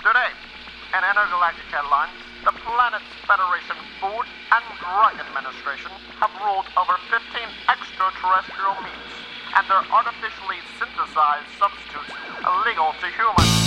Today, in intergalactic headlines, the planet's Federation Food and Drug Administration have ruled over 15 extraterrestrial meats and their artificially synthesized substitutes illegal to humans.